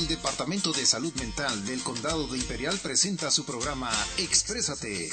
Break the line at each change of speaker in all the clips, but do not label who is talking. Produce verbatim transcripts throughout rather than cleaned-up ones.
El Departamento de Salud Mental del Condado de Imperial presenta su programa Exprésate.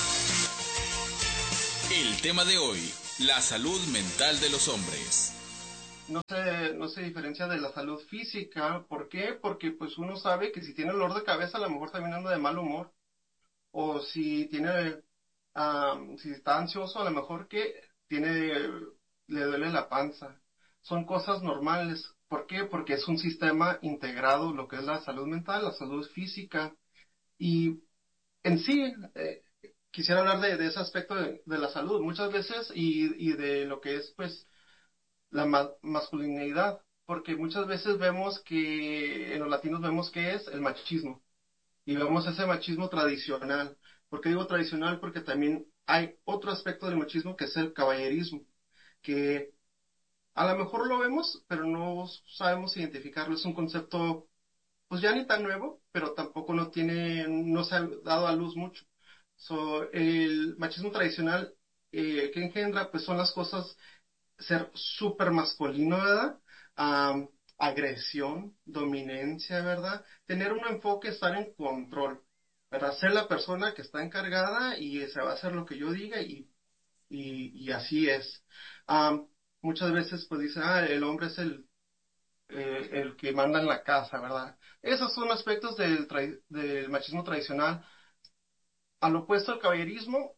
El tema de hoy, la salud mental de los hombres.
No se, no se diferencia de la salud física. ¿Por qué? Porque pues uno sabe que si tiene dolor de cabeza, a lo mejor también anda de mal humor. O si tiene, um, si está ansioso, a lo mejor que tiene, le duele la panza. Son cosas normales. ¿Por qué? Porque es un sistema integrado, lo que es la salud mental, la salud física. Y en sí, eh, quisiera hablar de, de ese aspecto de, de la salud muchas veces y, y de lo que es pues la ma masculinidad, porque muchas veces vemos que en los latinos vemos que es el machismo y vemos ese machismo tradicional. ¿Por qué digo tradicional? Porque también hay otro aspecto del machismo que es el caballerismo, que a lo mejor lo vemos, pero no sabemos identificarlo. Es un concepto pues ya ni tan nuevo, pero tampoco no tiene, no se ha dado a luz mucho. So, el machismo tradicional eh, que engendra pues son las cosas ser súper masculino, ¿verdad? Um, agresión, dominancia, ¿verdad? Tener un enfoque, estar en control, ¿verdad? Ser la persona que está encargada y se va a hacer lo que yo diga y, y, y así es. Um, muchas veces pues dicen, ah, el hombre es el, eh, el que manda en la casa, ¿verdad? Esos son aspectos del, del machismo tradicional. Al opuesto al caballerismo,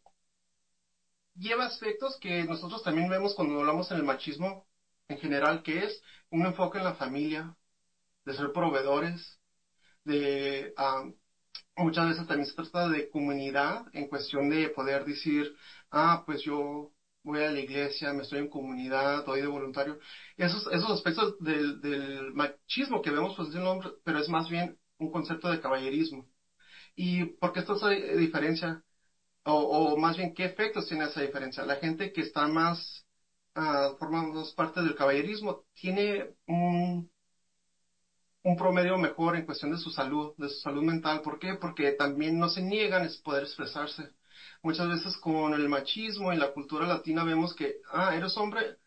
lleva aspectos que nosotros también vemos cuando hablamos en el machismo en general, que es un enfoque en la familia, de ser proveedores, de um, muchas veces también se trata de comunidad en cuestión de poder decir, ah, pues yo voy a la iglesia, me estoy en comunidad, doy de voluntario. Esos, esos aspectos del, del machismo que vemos pues en el hombre, pero es más bien un concepto de caballerismo. ¿Y por qué esto se diferencia? O, o más bien, ¿qué efectos tiene esa diferencia? La gente que está más, uh, formando parte del caballerismo, tiene un, un promedio mejor en cuestión de su salud, de su salud mental. ¿Por qué? Porque también no se niegan a poder expresarse. Muchas veces con el machismo y la cultura latina vemos que, ah, eres hombre,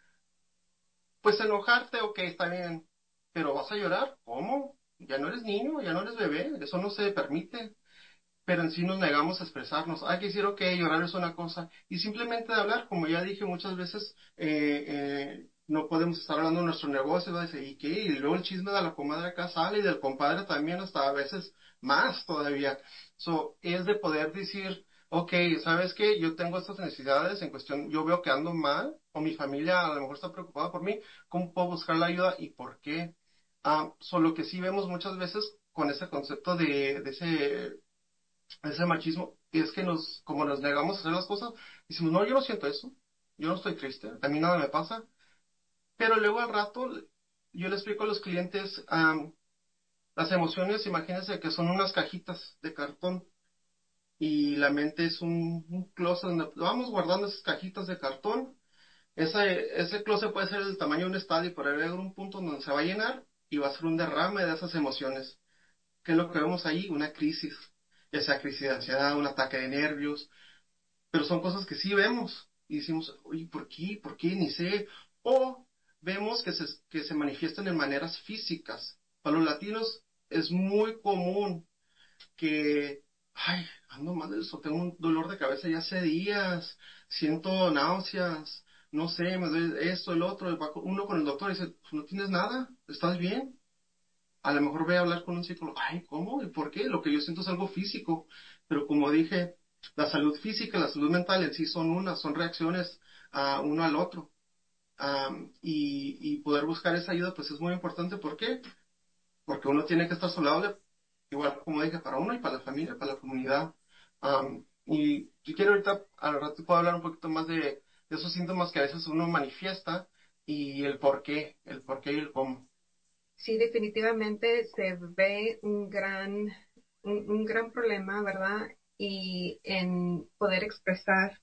pues enojarte, ok, está bien, pero ¿vas a llorar? ¿Cómo? Ya no eres niño, ya no eres bebé, eso no se permite. Pero en sí nos negamos a expresarnos. Hay que decir, ok, llorar es una cosa. Y simplemente de hablar, como ya dije muchas veces, eh, eh, no podemos estar hablando de nuestro negocio, ¿no? Dice, ¿y qué? Y luego el chisme de la comadre acá sale y del compadre también, hasta a veces más todavía. So, es de poder decir, ok, ¿sabes qué? Yo tengo estas necesidades en cuestión, yo veo que ando mal, o mi familia a lo mejor está preocupada por mí, ¿cómo puedo buscar la ayuda y por qué? Ah, solo que sí vemos muchas veces con ese concepto de, de ese ese machismo, es que nos, como nos negamos a hacer las cosas, decimos, no, yo no siento eso, yo no estoy triste, a mí nada me pasa, pero luego al rato, yo le explico a los clientes, um, las emociones, imagínense que son unas cajitas de cartón, y la mente es un, un closet donde vamos guardando esas cajitas de cartón, ese, ese closet puede ser el tamaño de un estadio, pero hay un punto donde se va a llenar, y va a ser un derrame de esas emociones. ¿Qué es lo que vemos ahí? Una crisis, ya sea crisis de ansiedad, un ataque de nervios, pero son cosas que sí vemos y decimos, oye, ¿por qué? ¿Por qué? Ni sé. O vemos que se, que se manifiestan en maneras físicas. Para los latinos es muy común que, ay, ando mal de eso, tengo un dolor de cabeza ya hace días, siento náuseas, no sé, me duele esto, el otro, va con- uno con el doctor y dice, pues no tienes nada, ¿estás bien? A lo mejor voy a hablar con un psicólogo, ay, ¿cómo? ¿Y por qué? Lo que yo siento es algo físico, pero como dije, la salud física y la salud mental en sí son una, son reacciones a uno al otro. Am, y, y poder buscar esa ayuda pues es muy importante. ¿Por qué? Porque uno tiene que estar saludable, igual como dije, para uno y para la familia, para la comunidad. Am, y si quiero ahorita, al rato puedo hablar un poquito más de, de esos síntomas que a veces uno manifiesta y el por qué, el por qué y el cómo.
Sí, definitivamente se ve un gran, un, un gran problema, ¿verdad? Y en poder expresar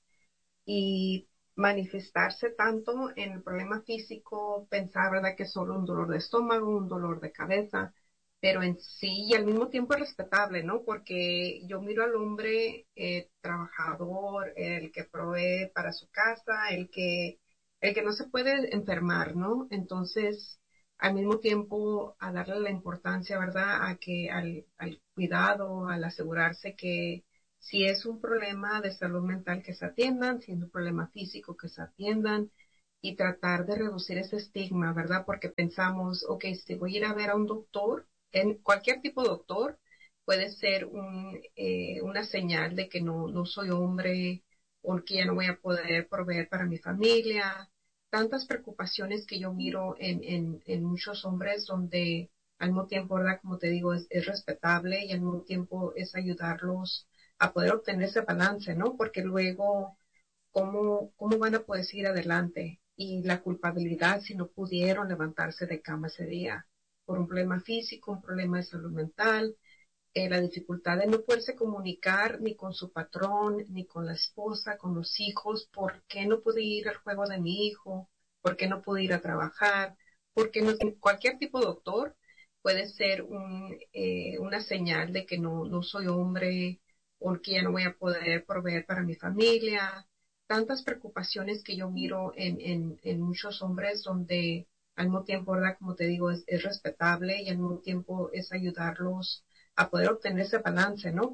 y manifestarse tanto en el problema físico, pensar, ¿verdad? Que es solo un dolor de estómago, un dolor de cabeza, pero en sí y al mismo tiempo es respetable, ¿no? Porque yo miro al hombre eh, trabajador, el que provee para su casa, el que, el que no se puede enfermar, ¿no? Entonces, al mismo tiempo a darle la importancia, ¿verdad?, a que al, al cuidado, al asegurarse que si es un problema de salud mental que se atiendan, si es un problema físico que se atiendan y tratar de reducir ese estigma, ¿verdad? Porque pensamos, ok, si voy a ir a ver a un doctor, en cualquier tipo de doctor, puede ser un, eh, una señal de que no, no soy hombre o que ya no voy a poder proveer para mi familia. Tantas preocupaciones que yo miro en, en, en muchos hombres donde al mismo tiempo, ¿verdad? Como te digo, es, es respetable y al mismo tiempo es ayudarlos a poder obtener ese balance, ¿no? Porque luego, ¿cómo, cómo van a poder seguir adelante? Y la culpabilidad si no pudieron levantarse de cama ese día por un problema físico, un problema de salud mental, eh, la dificultad de no poderse comunicar ni con su patrón, ni con la esposa, con los hijos, por qué no pude ir al juego de mi hijo, por qué no pude ir a trabajar, porque no, cualquier tipo de doctor puede ser un, eh, una señal de que no, no soy hombre o que ya no voy a poder proveer para mi familia. Tantas preocupaciones que yo miro en, en, en muchos hombres donde al mismo tiempo, ¿verdad? Como te digo, es, es respetable y al mismo tiempo es ayudarlos a poder obtener ese balance, ¿no?